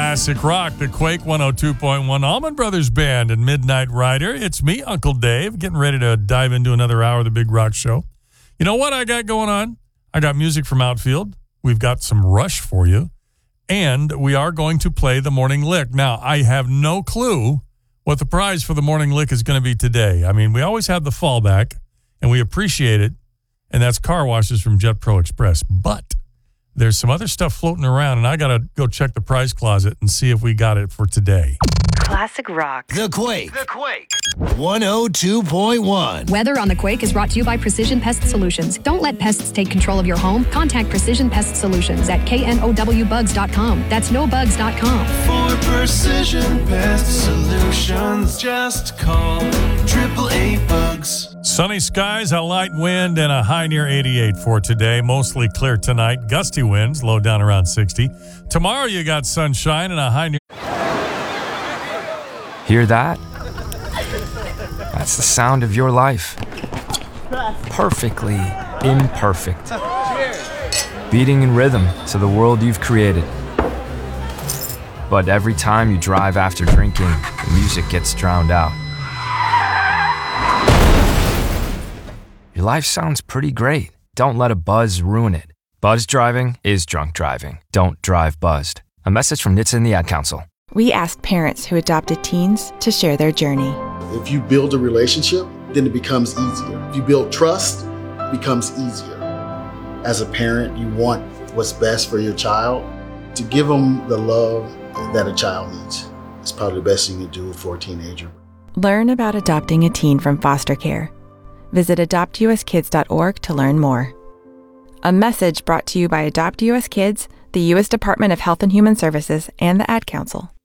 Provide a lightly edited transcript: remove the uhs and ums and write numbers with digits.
Classic Rock, the Quake 102.1 Allman Brothers Band and Midnight Rider. It's me, Uncle Dave, getting ready to dive into another hour of the Big Rock Show. You know what I got going on? I got music from Outfield. We've got some Rush for you. And we are going to play the Morning Lick. Now, I have no clue what the prize for the Morning Lick is going to be today. I mean, we always have the fallback, and we appreciate it. And that's car washes from Jet Pro Express. But there's some other stuff floating around, and I got to go check the prize closet and see if we got it for today. Classic Rock. The Quake. 102.1. Weather on the Quake is brought to you by Precision Pest Solutions. Don't let pests take control of your home. Contact Precision Pest Solutions at knowbugs.com. That's nobugs.com. For Precision Pest Solutions, just call 888-BUGS. Sunny skies, a light wind, and a high near 88 for today. Mostly clear tonight. Gusty winds, low down around 60. Tomorrow you got sunshine and a high near... Hear that? That's the sound of your life. Perfectly imperfect. Beating in rhythm to the world you've created. But every time you drive after drinking, the music gets drowned out. Your life sounds pretty great. Don't let a buzz ruin it. Buzz driving is drunk driving. Don't drive buzzed. A message from NHTSA and the Ad Council. We asked parents who adopted teens to share their journey. If you build a relationship, then it becomes easier. If you build trust, it becomes easier. As a parent, you want what's best for your child. To give them the love that a child needs is probably the best thing you can do for a teenager. Learn about adopting a teen from foster care. Visit adoptuskids.org to learn more. A message brought to you by Adopt US Kids, the U.S. Department of Health and Human Services, and the Ad Council.